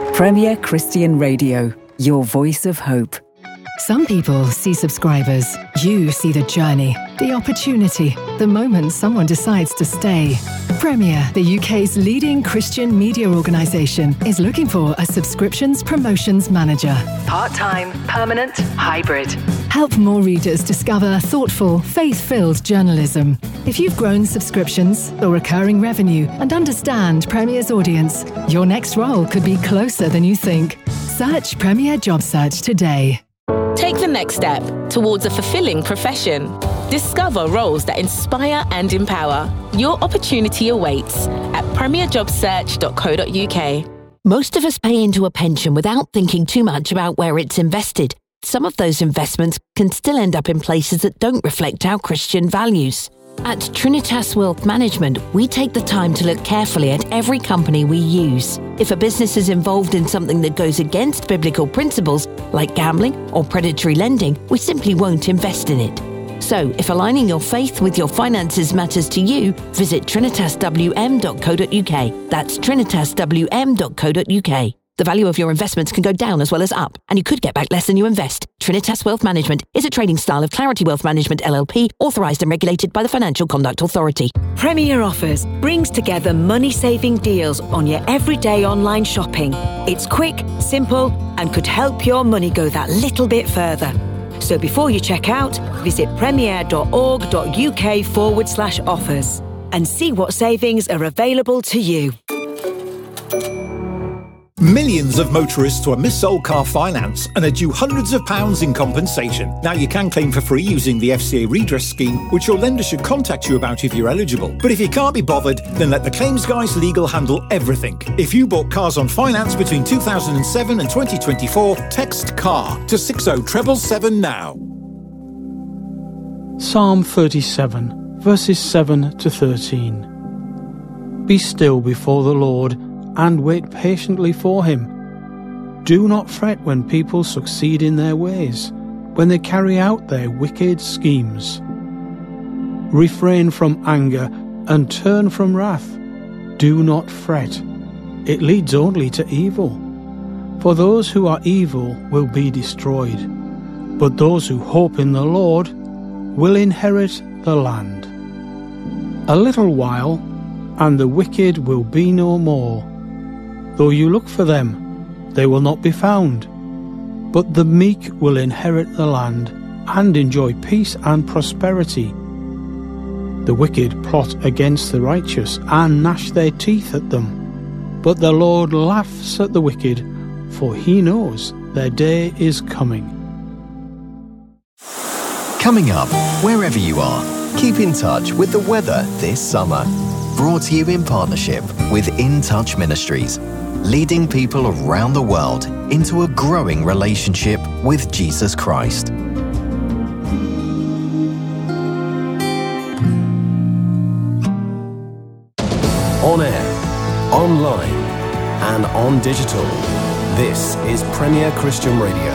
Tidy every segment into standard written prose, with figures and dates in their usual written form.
Premier Christian Radio, your voice of hope. Some people see subscribers. You see the journey, the opportunity, the moment someone decides to stay. Premier, the UK's leading Christian media organisation, is looking for a subscriptions promotions manager. Part-time, permanent, hybrid. Help more readers discover thoughtful, faith-filled journalism. If you've grown subscriptions or recurring revenue and understand Premier's audience, your next role could be closer than you think. Search Premier Job Search today. Take the next step towards a fulfilling profession. Discover roles that inspire and empower. Your opportunity awaits at premierjobsearch.co.uk. Most of us pay into a pension without thinking too much about where it's invested. Some of those investments can still end up in places that don't reflect our Christian values. At Trinitas Wealth Management, we take the time to look carefully at every company we use. If a business is involved in something that goes against biblical principles, like gambling or predatory lending, we simply won't invest in it. So, if aligning your faith with your finances matters to you, visit trinitaswm.co.uk. That's trinitaswm.co.uk. The value of your investments can go down as well as up, and you could get back less than you invest. Trinitas Wealth Management is a trading style of Clarity Wealth Management LLP, authorised and regulated by the Financial Conduct Authority. Premier Offers brings together money-saving deals on your everyday online shopping. It's quick, simple, and could help your money go that little bit further. So before you check out, visit premier.org.uk/offers and see what savings are available to you. Millions of motorists were mis-sold car finance and are due hundreds of pounds in compensation. Now you can claim for free using the FCA redress scheme, which your lender should contact you about if you're eligible. But if you can't be bothered, then let the Claims Guys Legal handle everything. If you bought cars on finance between 2007 and 2024, text CAR to 60777 now. Psalm 37, verses 7 to 13. Be still before the Lord and wait patiently for him. Do not fret when people succeed in their ways, when they carry out their wicked schemes. Refrain from anger and turn from wrath. Do not fret. It leads only to evil. For those who are evil will be destroyed, but those who hope in the Lord will inherit the land. A little while, and the wicked will be no more. Though you look for them, they will not be found. But the meek will inherit the land and enjoy peace and prosperity. The wicked plot against the righteous and gnash their teeth at them. But the Lord laughs at the wicked, for he knows their day is coming. Coming up, wherever you are, keep in touch with the weather this summer. Brought to you in partnership with In Touch Ministries, leading people around the world into a growing relationship with Jesus Christ. On air, online, and on digital. This is Premier Christian Radio.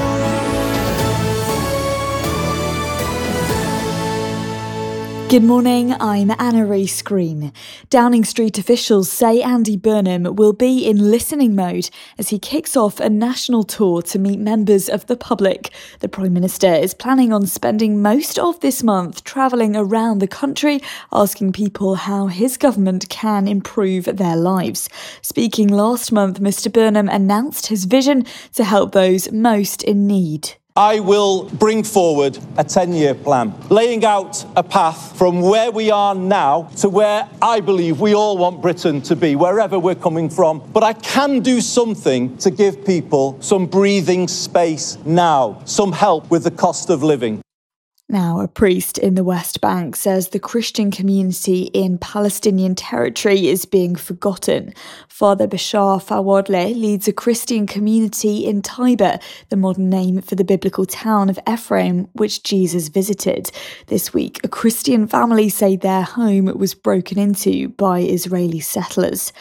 Good morning, I'm Anna Rees Green. Downing Street officials say Andy Burnham will be in listening mode as he kicks off a national tour to meet members of the public. The Prime Minister is planning on spending most of this month travelling around the country, asking people how his government can improve their lives. Speaking last month, Mr Burnham announced his vision to help those most in need. I will bring forward a 10-year plan, laying out a path from where we are now to where I believe we all want Britain to be, wherever we're coming from. But I can do something to give people some breathing space now, some help with the cost of living. Now, a priest in the West Bank says the Christian community in Palestinian territory is being forgotten. Father Bashar Fawadleh leads a Christian community in Taiba, the modern name for the biblical town of Ephraim, which Jesus visited. This week, a Christian family say their home was broken into by Israeli settlers.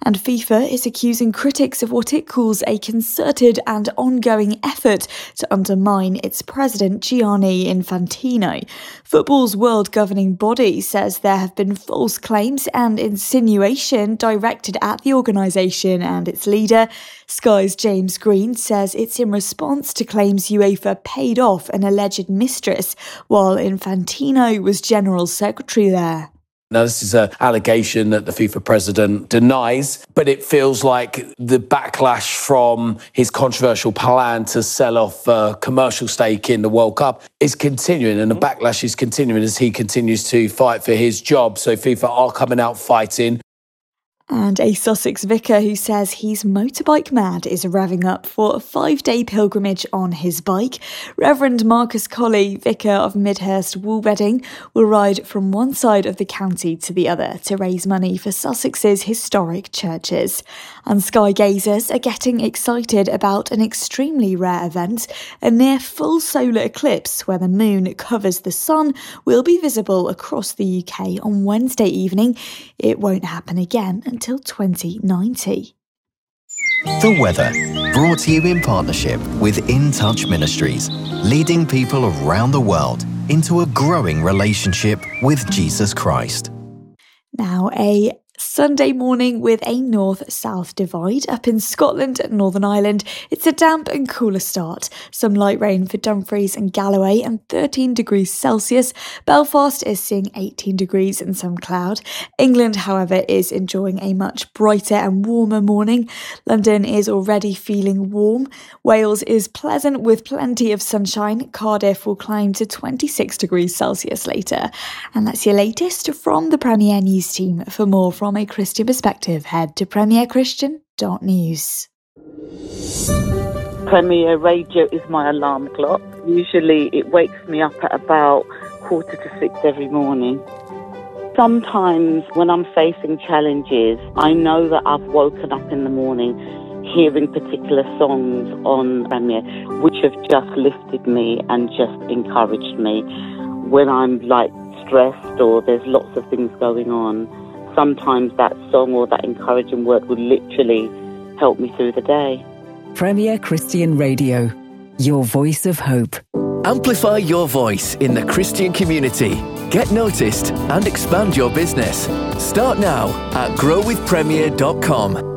And FIFA is accusing critics of what it calls a concerted and ongoing effort to undermine its president Gianni Infantino. Football's world governing body says there have been false claims and insinuation directed at the organisation and its leader. Sky's James Green says it's in response to claims UEFA paid off an alleged mistress while Infantino was General Secretary there. Now, this is an allegation that the FIFA president denies, but it feels like the backlash from his controversial plan to sell off a commercial stake in the World Cup is continuing, and the backlash is continuing as he continues to fight for his job. So FIFA are coming out fighting. And a Sussex vicar who says he's motorbike mad is revving up for a 5-day pilgrimage on his bike. Reverend Marcus Colley, vicar of Midhurst Woolbedding, will ride from one side of the county to the other to raise money for Sussex's historic churches. And sky gazers are getting excited about an extremely rare event. A near full solar eclipse where the moon covers the sun will be visible across the UK on Wednesday evening. It won't happen again until 2090. The weather, brought to you in partnership with In Touch Ministries, leading people around the world into a growing relationship with Jesus Christ. Now, a Sunday morning with a north-south divide. Up in Scotland and Northern Ireland, it's a damp and cooler start. Some light rain for Dumfries and Galloway and 13 degrees Celsius. Belfast is seeing 18 degrees and some cloud. England, however, is enjoying a much brighter and warmer morning. London is already feeling warm. Wales is pleasant with plenty of sunshine. Cardiff will climb to 26 degrees Celsius later. And that's your latest from the Premier News team. For more from a Christian perspective, head to premierchristian.news. Premier Radio is my alarm clock. Usually it wakes me up at about 5:45 every morning. Sometimes when I'm facing challenges, I know that I've woken up in the morning hearing particular songs on Premier which have just lifted me and just encouraged me. When I'm stressed or there's lots of things going on, sometimes that song or that encouraging word will literally help me through the day. Premier Christian Radio, your voice of hope. Amplify your voice in the Christian community. Get noticed and expand your business. Start now at growwithpremier.com.